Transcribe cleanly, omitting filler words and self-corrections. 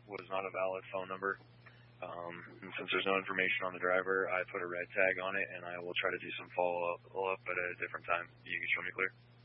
was not a valid phone number. And since there's no information on the driver, I put a red tag on it, and I will try to do some follow-up at a different time. You can show me clear.